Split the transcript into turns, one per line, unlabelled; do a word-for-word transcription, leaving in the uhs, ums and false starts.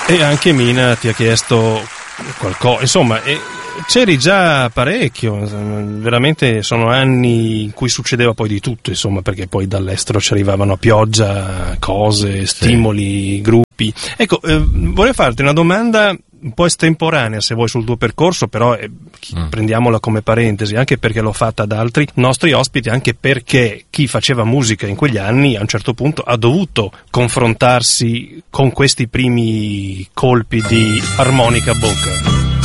E anche Mina ti ha chiesto qualcosa, insomma, e c'eri già parecchio, veramente sono anni in cui succedeva poi di tutto, insomma, perché poi dall'estero ci arrivavano a pioggia cose, stimoli, sì. gruppi. Ecco, eh, volevo farti una domanda un po' estemporanea, se vuoi, sul tuo percorso, però eh, mm. prendiamola come parentesi, anche perché l'ho fatta da altri nostri ospiti, anche perché chi faceva musica in quegli anni a un certo punto ha dovuto confrontarsi con questi primi colpi di armonica a bocca.